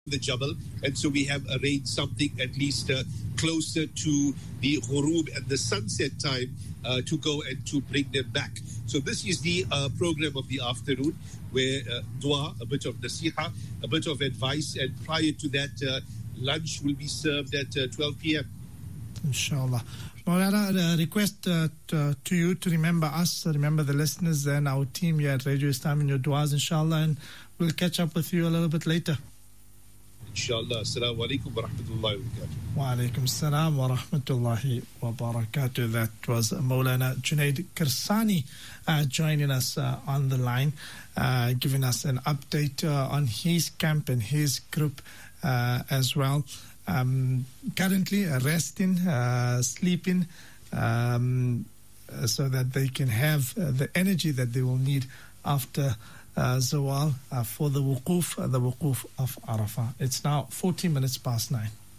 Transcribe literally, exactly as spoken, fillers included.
the Jabal, and so we have arranged something at least uh, closer to the ghurub and the sunset time uh, to go and to bring them back. So this is the uh, program of the afternoon, where uh, dua, a bit of nasiha, a bit of advice, and prior to that, uh, lunch will be served at uh, twelve p.m. Inshallah. Maulana, a request uh, to, to you to remember us, remember the listeners and our team here at Radio Islam in your duas, inshallah, and we'll catch up with you a little bit later. Inshallah. Assalamu alaikum wa rahmatullahi wa barakatuh. Wa alaikum assalam wa rahmatullahi wa barakatuh. That was Maulana Junaid Kirsani uh, joining us uh, on the line, uh, giving us an update uh, on his camp and his group uh, as well. Um, currently uh, resting, uh, sleeping, um, uh, so that they can have uh, the energy that they will need after uh, Zawal uh, for the wuquf, uh, the wuquf of Arafah. It's now fourteen minutes past nine.